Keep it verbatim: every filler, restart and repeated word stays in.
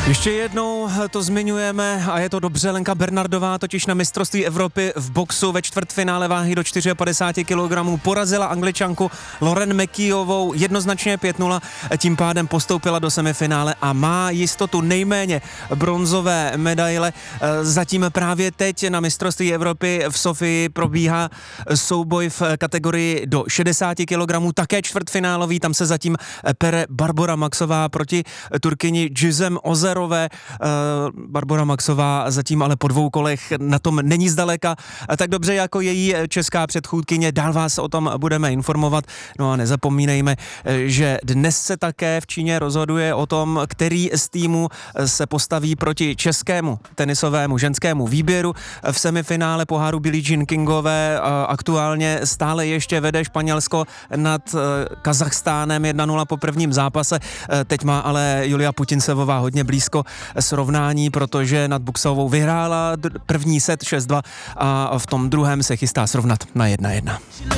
Ještě jednou to zmiňujeme a je to dobře, Lenka Bernardová totiž na mistrovství Evropy v boxu ve čtvrtfinále váhy do padesáti čtyř kilogramů porazila Angličanku Lauren McKeeovou jednoznačně pět nula, tím pádem postoupila do semifinále a má jistotu nejméně bronzové medaile. Zatím právě teď na mistrovství Evropy v Sofii probíhá souboj v kategorii do šedesáti kilogramů, také čtvrtfinálový, tam se zatím pere Barbora Maxová proti Turkyni Gizem Ozerové. Barbora Maxová zatím ale po dvou kolech na tom není zdaleka tak dobře jako její česká předchůdkyně. Dál vás o tom budeme informovat. No a nezapomínejme, že dnes se také v Číně rozhoduje o tom, který z týmů se postaví proti českému tenisovému ženskému výběru. V semifinále poháru Billie Jean Kingové aktuálně stále ještě vede Španělsko nad Kazachstánem jedna nula po prvním zápase. Teď má ale Julia Putinsevová hodně blízko srovnání, protože nad Buxovou vyhrála první set šest dva a v tom druhém se chystá srovnat na jedna jedna.